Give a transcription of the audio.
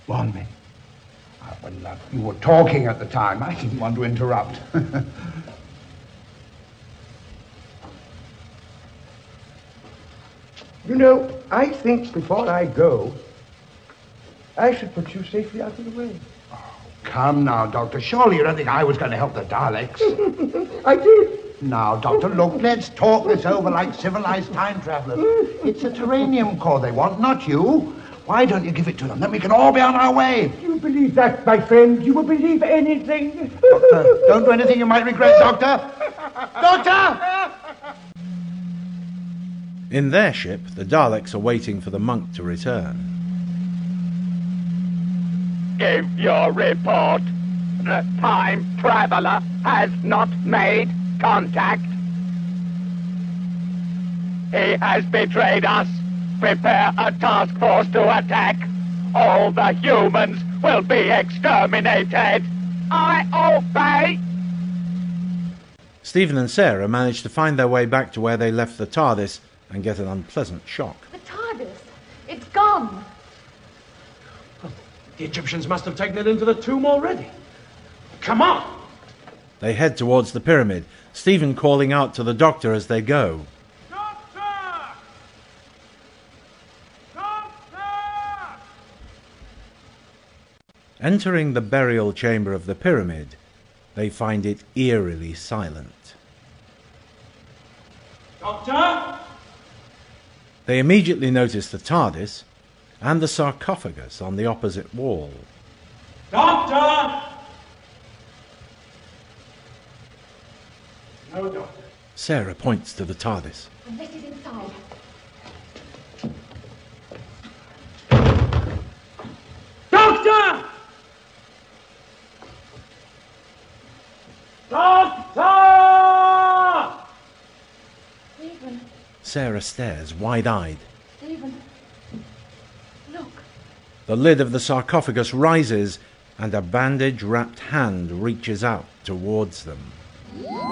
Warn me. You were talking at the time. I didn't want to interrupt. You know, I think before I go, I should put you safely out of the way. Come now, Doctor. Surely you don't think I was going to help the Daleks? I did. Now, Doctor, look, let's talk this over like civilized time travelers. It's a Terranium core they want, not you. Why don't you give it to them? Then we can all be on our way. You believe that, my friend? You will believe anything. Doctor, don't do anything you might regret, Doctor. Doctor! In their ship, the Daleks are waiting for the monk to return. Give your report. The time traveler has not made contact. He has betrayed us. Prepare a task force to attack. All the humans will be exterminated. I obey. Stephen and Sarah manage to find their way back to where they left the TARDIS and get an unpleasant shock. The TARDIS! It's gone! The Egyptians must have taken it into the tomb already. Come on! They head towards the pyramid, Stephen calling out to the Doctor as they go. Doctor! Doctor! Entering the burial chamber of the pyramid, they find it eerily silent. Doctor! They immediately notice the TARDIS and the sarcophagus on the opposite wall. Doctor! No, Doctor. Sarah points to the TARDIS. And this is inside. Doctor! Doctor! Stephen, Sarah stares wide-eyed. Stephen, look. The lid of the sarcophagus rises and a bandage-wrapped hand reaches out towards them.